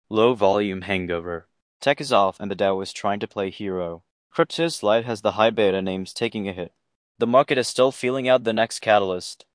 Low volume hangover. Tech is off and the Dow is trying to play hero. Cryptos Lite has the high beta names taking a hit. The market is still feeling out the next catalyst.